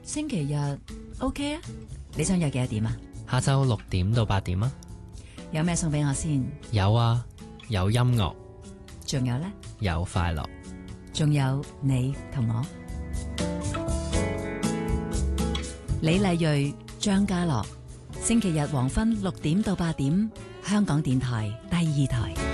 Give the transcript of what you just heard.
星期日 OK 啊？你想約幾多點啊？ 下晝6點到8點啊。 有咩送俾我先？ 有啊，有音樂， 仲有呢？ 有快樂， 仲有你同我。李麗蕊、張家樂，星期日黃昏6點到8點，香港電台第2台。